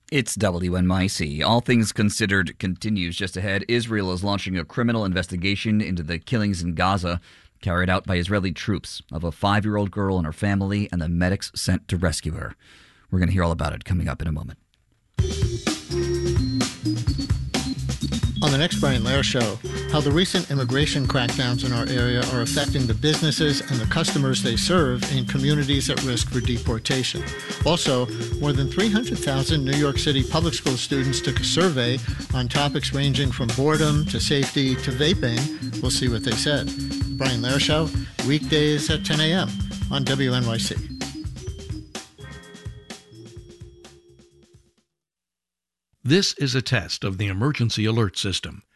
It's WNYC. All Things Considered continues just ahead. Israel is launching a criminal investigation into the killings in Gaza carried out by Israeli troops of a 5-year-old girl and her family and the medics sent to rescue her. We're going to hear all about it coming up in a moment. On the next Brian Lehrer Show, how the recent immigration crackdowns in our area are affecting the businesses and the customers they serve in communities at risk for deportation. Also, more than 300,000 New York City public school students took a survey on topics ranging from boredom to safety to vaping. We'll see what they said. Brian Lehrer Show, weekdays at 10 a.m. on WNYC. This is a test of the emergency alert system.